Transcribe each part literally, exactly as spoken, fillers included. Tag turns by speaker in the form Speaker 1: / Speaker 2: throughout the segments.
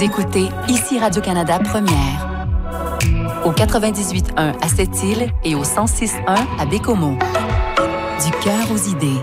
Speaker 1: Vous écoutez ici Radio-Canada Première. Au quatre-vingt-dix-huit point un à Sept-Îles et au cent six point un à Bécomo. Du cœur aux idées.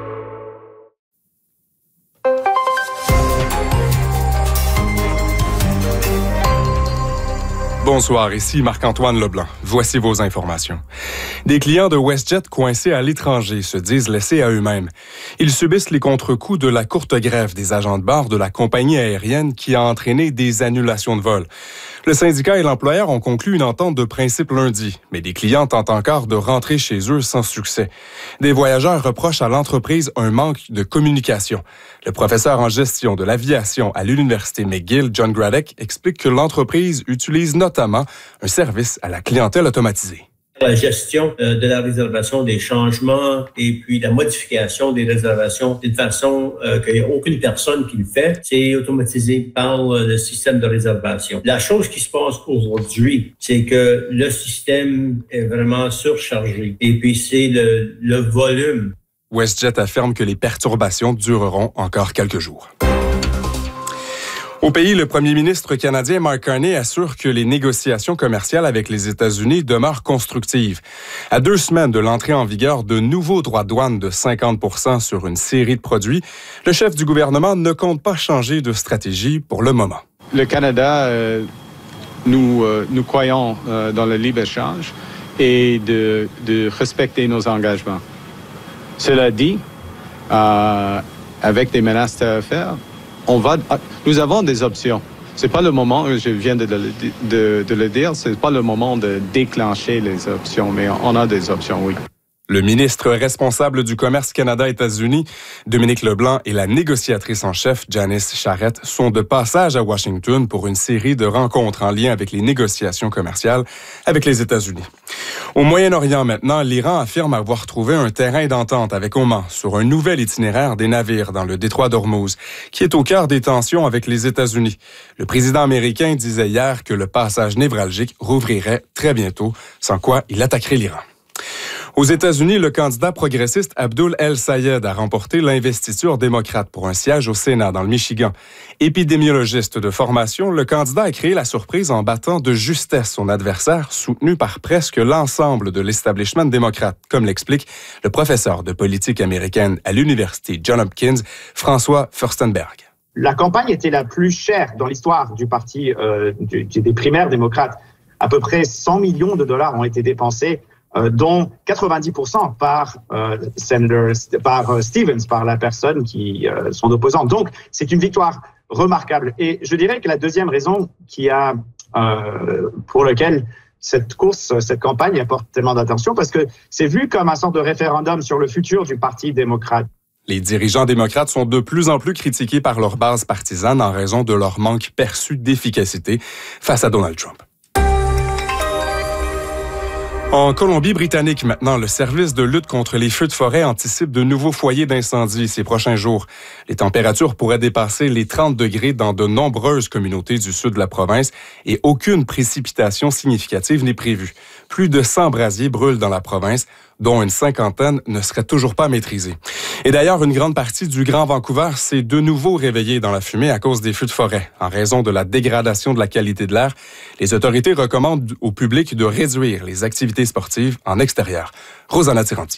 Speaker 2: Bonsoir, ici Marc-Antoine Leblanc. Voici vos informations. Des clients de WestJet coincés à l'étranger se disent laissés à eux-mêmes. Ils subissent les contre-coups de la courte grève des agents de bord de la compagnie aérienne qui a entraîné des annulations de vol. Le syndicat et l'employeur ont conclu une entente de principe lundi, mais des clients tentent encore de rentrer chez eux sans succès. Des voyageurs reprochent à l'entreprise un manque de communication. Le professeur en gestion de l'aviation à l'Université McGill, John Gradek, explique que l'entreprise utilise notamment un service à la clientèle automatisée.
Speaker 3: La gestion euh, de la réservation, des changements et puis la modification des réservations d'une façon euh, qu'il n'y a aucune personne qui le fait, c'est automatisé par euh, le système de réservation. La chose qui se passe aujourd'hui, c'est que le système est vraiment surchargé et puis c'est le, le volume.
Speaker 2: WestJet affirme que les perturbations dureront encore quelques jours. Au pays, le premier ministre canadien Mark Carney assure que les négociations commerciales avec les États-Unis demeurent constructives. À deux semaines de l'entrée en vigueur de nouveaux droits de douane de cinquante pour cent sur une série de produits, le chef du gouvernement ne compte pas changer de stratégie pour le moment.
Speaker 4: Le Canada, euh, nous, euh, nous croyons euh, dans le libre-échange et de, de respecter nos engagements. Cela dit, euh, avec des menaces tarifaires, On va, nous avons des options. C'est pas le moment, je viens de, de, de, de le dire, c'est pas le moment de déclencher les options, mais on a des options, oui.
Speaker 2: Le ministre responsable du commerce Canada-États-Unis, Dominique Leblanc, et la négociatrice en chef, Janice Charette, sont de passage à Washington pour une série de rencontres en lien avec les négociations commerciales avec les États-Unis. Au Moyen-Orient maintenant, l'Iran affirme avoir trouvé un terrain d'entente avec Oman sur un nouvel itinéraire des navires dans le détroit d'Ormuz, qui est au cœur des tensions avec les États-Unis. Le président américain disait hier que le passage névralgique rouvrirait très bientôt, sans quoi il attaquerait l'Iran. Aux États-Unis, le candidat progressiste Abdul El-Sayed a remporté l'investiture démocrate pour un siège au Sénat dans le Michigan. Épidémiologiste de formation, le candidat a créé la surprise en battant de justesse son adversaire, soutenu par presque l'ensemble de l'establishment démocrate, comme l'explique le professeur de politique américaine à l'Université Johns Hopkins, François Furstenberg.
Speaker 5: La campagne était la plus chère dans l'histoire du parti euh, du, des primaires démocrates. À peu près cent millions de dollars ont été dépensés, Euh, dont quatre-vingt-dix pour cent par euh, Senator, par euh, Stevens, par la personne qui euh, son opposant. Donc, c'est une victoire remarquable. Et je dirais que la deuxième raison qui a euh, pour laquelle cette course, cette campagne apporte tellement d'attention, parce que c'est vu comme un sorte de référendum sur le futur du Parti démocrate.
Speaker 2: Les dirigeants démocrates sont de plus en plus critiqués par leur base partisane en raison de leur manque perçu d'efficacité face à Donald Trump. En Colombie-Britannique, maintenant, le service de lutte contre les feux de forêt anticipe de nouveaux foyers d'incendie ces prochains jours. Les températures pourraient dépasser les trente degrés dans de nombreuses communautés du sud de la province et aucune précipitation significative n'est prévue. Plus de cent brasiers brûlent dans la province, dont une cinquantaine ne seraient toujours pas maîtrisés. Et d'ailleurs, une grande partie du Grand Vancouver s'est de nouveau réveillée dans la fumée à cause des feux de forêt. En raison de la dégradation de la qualité de l'air, les autorités recommandent au public de réduire les activités sportives en extérieur. Rosanna Tiranti.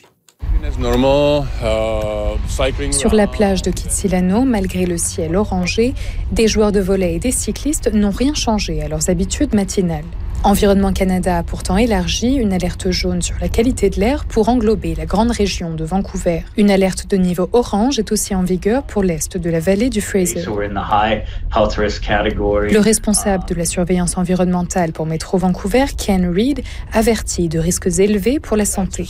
Speaker 6: Sur la plage de Kitsilano, malgré le ciel orangé, des joueurs de volley et des cyclistes n'ont rien changé à leurs habitudes matinales. Environnement Canada a pourtant élargi une alerte jaune sur la qualité de l'air pour englober la grande région de Vancouver. Une alerte de niveau orange est aussi en vigueur pour l'est de la vallée du Fraser. Le responsable de la surveillance environnementale pour Métro Vancouver, Ken Reid, avertit de risques élevés pour la santé.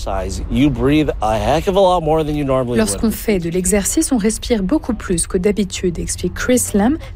Speaker 6: Lorsqu'on fait de l'exercice, on respire beaucoup plus que d'habitude, explique Chris Lam,